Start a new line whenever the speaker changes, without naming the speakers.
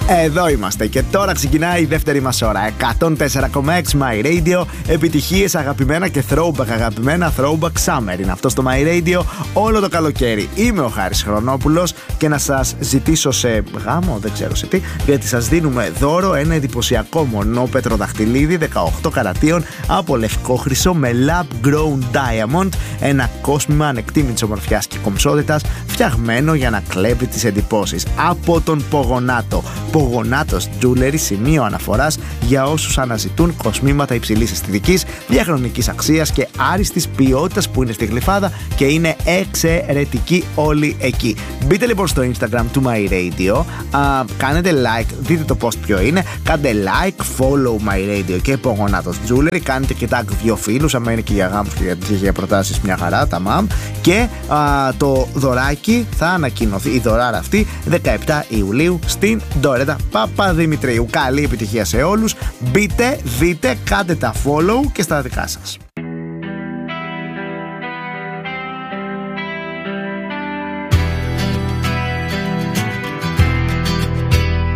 Εδώ είμαστε και τώρα ξεκινάει η δεύτερη μας ώρα. 104,6 My Radio. Επιτυχίες αγαπημένα και throwback αγαπημένα. Throwback Summer είναι αυτό στο My Radio όλο το καλοκαίρι. Είμαι ο Χάρης Χρονόπουλος και να σας ζητήσω σε γάμο, δεν ξέρω σε τι, γιατί σας δίνουμε δώρο ένα εντυπωσιακό μονόπετρο δαχτυλίδι 18 καρατίων από λευκό χρυσό με lab grown diamond. Ένα κόσμημα ανεκτήμητης ομορφιάς και κομψότητας, φτιαγμένο για να κλέβει τις εντυπώσεις από τον Πογονάτο. Πογονάτος Jewelry, σημείο αναφοράς για όσους αναζητούν κοσμήματα υψηλής αισθητικής, διαχρονικής αξίας και άριστης ποιότητας που είναι στη Γλυφάδα και είναι εξαιρετικοί όλοι εκεί. Μπείτε λοιπόν στο Instagram του My Radio, κάνετε like, δείτε το post ποιο είναι, κάντε like, follow My Radio και Πογονάτος Jewelry, κάνετε και tag δύο φίλους, άμα είναι και για γάμους και για προτάσεις μια χαρά, τα μαμ, και το δωράκι θα ανακοινωθεί, η δωράρα αυτή 17 Ιουλίου στην Ντορέτα Παπαδημητρίου. Καλή επιτυχία σε όλους. Μπείτε, δείτε, κάντε τα follow και στα δικά σας.